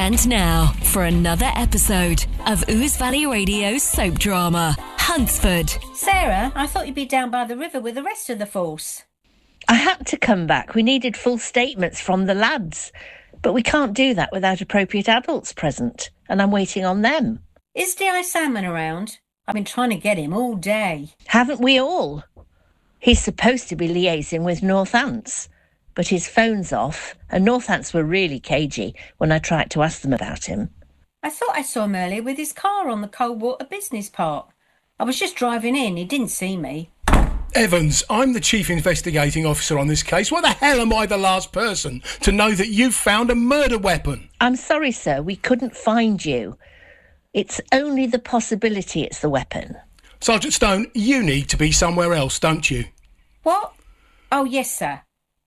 And now, for another episode of Ouse Valley Radio's soap drama, Huntsford. Sarah, I thought you'd be down by the river with the rest of the force. I had to come back. We needed full statements from the lads. But we can't do that without appropriate adults present, and I'm waiting on them. Is D.I. Salmon around? I've been trying to get him all day. Haven't we all? He's supposed to be liaising with Northants, but his phone's off, and Northants were really cagey when I tried to ask them about him. I thought I saw him earlier with his car on the Coldwater Business Park. I was just driving in. He didn't see me. Evans, I'm the Chief Investigating Officer on this case. Why the hell am I the last person to know that you've found a murder weapon? I'm sorry, sir, we couldn't find you. It's only the possibility it's the weapon. Sergeant Stone, you need to be somewhere else, don't you? What? Oh, yes, sir.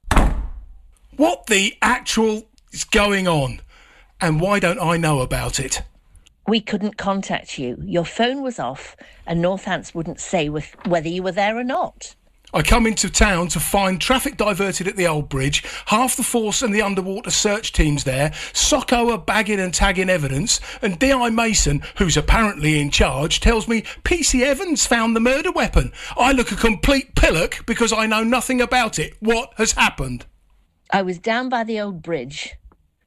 What the actual is going on? And why don't I know about it? We couldn't contact you. Your phone was off, and Northants wouldn't say whether you were there or not. I come into town to find traffic diverted at the old bridge, half the force and the underwater search teams there, Socko are bagging and tagging evidence, and D.I. Mason, who's apparently in charge, tells me PC Evans found the murder weapon. I look a complete pillock because I know nothing about it. What has happened? I was down by the old bridge,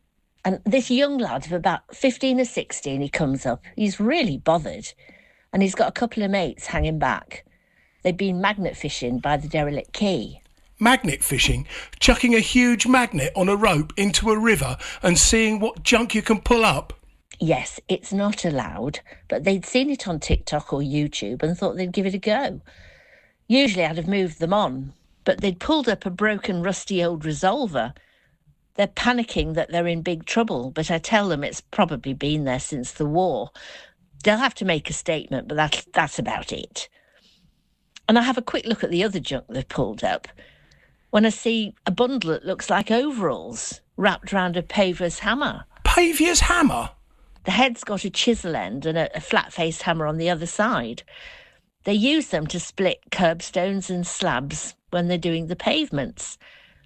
and this young lad of about 15 or 16, he comes up. He's really bothered, and he's got a couple of mates hanging back. They've been magnet fishing by the derelict quay. Magnet fishing? Chucking a huge magnet on a rope into a river and seeing what junk you can pull up? Yes, it's not allowed, but they'd seen it on TikTok or YouTube and thought they'd give it a go. Usually I'd have moved them on, but they'd pulled up a broken, rusty old Resolver. They're panicking that they're in big trouble, but I tell them it's probably been there since the war. They'll have to make a statement, but that's about it. And I have a quick look at the other junk they've pulled up when I see a bundle that looks like overalls wrapped round a paver's hammer. Paver's hammer? The head's got a chisel end and a flat-faced hammer on the other side. They use them to split curbstones and slabs when they're doing the pavements.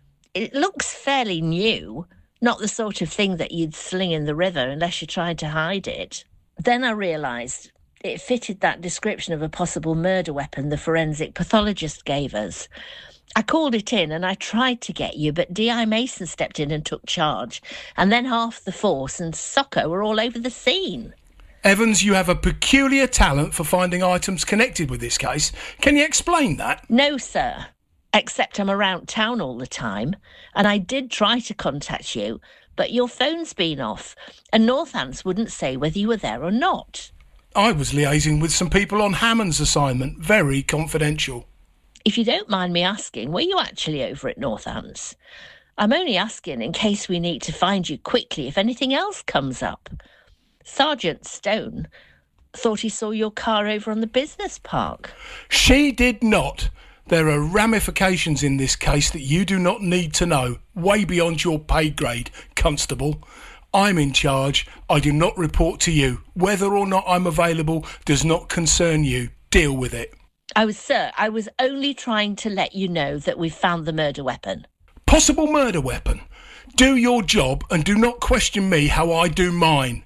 It looks fairly new, not the sort of thing that you'd sling in the river unless you tried to hide it. Then I realised it fitted that description of a possible murder weapon the forensic pathologist gave us. I called it in and I tried to get you, but D.I. Mason stepped in and took charge, and then half the force and Socko were all over the scene. Evans, you have a peculiar talent for finding items connected with this case. Can you explain that? No, sir, except I'm around town all the time, and I did try to contact you, but your phone's been off, and Northants wouldn't say whether you were there or not. I was liaising with some people on Hammond's assignment, very confidential. If you don't mind me asking, were you actually over at Northants? I'm only asking in case we need to find you quickly if anything else comes up. Sergeant Stone thought he saw your car over on the business park. She did not. There are ramifications in this case that you do not need to know, way beyond your pay grade, Constable. I'm in charge. I do not report to you. Whether or not I'm available does not concern you. Deal with it. I was only trying to let you know that we've found the murder weapon. Possible murder weapon? Do your job and do not question me how I do mine.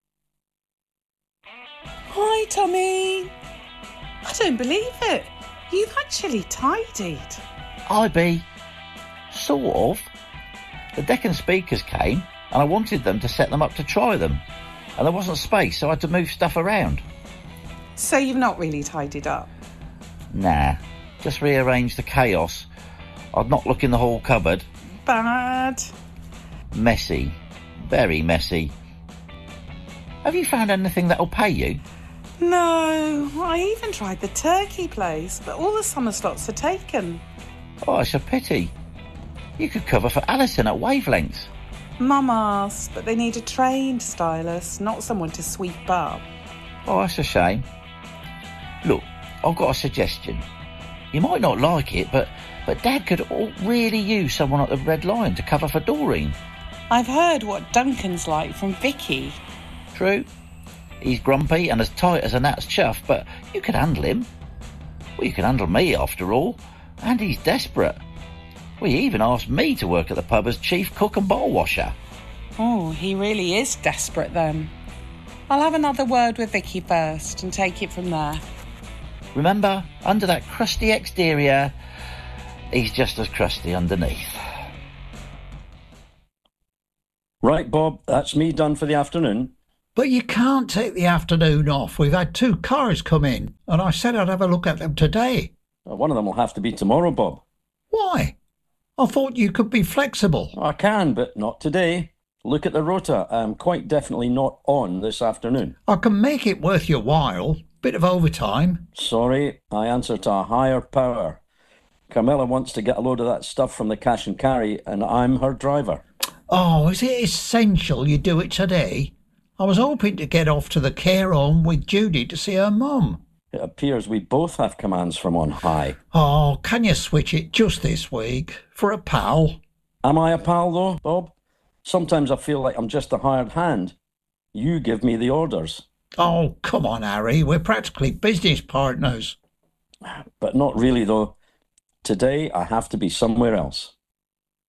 Hi, Tommy. I don't believe it. You've actually tidied. I be. Sort of. The Deccan speakers came and I wanted them to set them up to try them. And there wasn't space, so I had to move stuff around. So you've not really tidied up? Nah, just rearranged the chaos. I'd not look in the whole cupboard. Bad. Messy. Very messy. Have you found anything that'll pay you? No, I even tried the turkey place, but all the summer slots are taken. Oh, it's a pity. You could cover for Alison at Wavelengths. Mum asked, but they need a trained stylist, not someone to sweep up. Oh, that's a shame. Look, I've got a suggestion. You might not like it, but Dad could really use someone at the Red Lion to cover for Doreen. I've heard what Duncan's like from Vicky. True. He's grumpy and as tight as a gnat's chuff, but you could handle him. Well, you can handle me, after all. And he's desperate. Well, he even asked me to work at the pub as chief cook and bottle washer. Oh, he really is desperate then. I'll have another word with Vicky first and take it from there. Remember, under that crusty exterior, he's just as crusty underneath. Right, Bob, that's me done for the afternoon. But you can't take the afternoon off. We've had 2 cars come in, and I said I'd have a look at them today. One of them will have to be tomorrow, Bob. Why? I thought you could be flexible. I can, but not today. Look at the rota. I'm quite definitely not on this afternoon. I can make it worth your while. Bit of overtime. Sorry, I answer to a higher power. Carmela wants to get a load of that stuff from the cash and carry, and I'm her driver. Oh, is it essential you do it today? I was hoping to get off to the care home with Judy to see her mum. It appears we both have commands from on high. Oh, can you switch it just this week? For a pal? Am I a pal, though, Bob? Sometimes I feel like I'm just a hired hand. You give me the orders. Oh, come on, Harry. We're practically business partners. But not really, though. Today I have to be somewhere else.